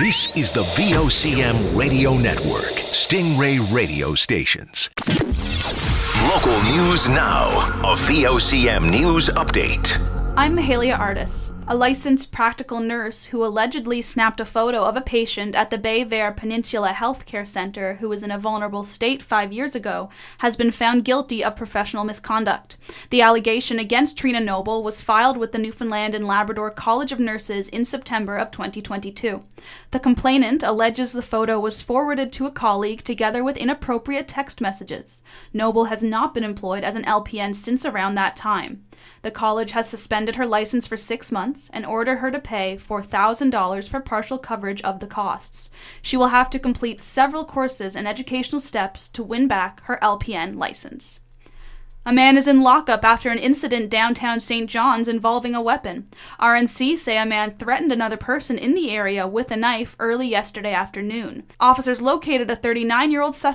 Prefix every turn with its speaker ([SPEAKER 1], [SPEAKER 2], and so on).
[SPEAKER 1] This is the VOCM Radio Network, Stingray Radio Stations. Local news now. A VOCM news update.
[SPEAKER 2] I'm Mahalia Artis, a licensed practical nurse who allegedly snapped a photo of a patient at the Bay Vare Peninsula Healthcare Center who was in a vulnerable state 5 years ago, has been found guilty of professional misconduct. The allegation against Trina Noble was filed with the Newfoundland and Labrador College of Nurses in September of 2022. The complainant alleges the photo was forwarded to a colleague together with inappropriate text messages. Noble has not been employed as an LPN since around that time. The college has suspended her license for 6 months and ordered her to pay $4,000 for partial coverage of the costs. She will have to complete several courses and educational steps to win back her LPN license. A man is in lockup after an incident downtown St. John's involving a weapon. RNC say a man threatened another person in the area with a knife early yesterday afternoon. Officers located a 39-year-old suspect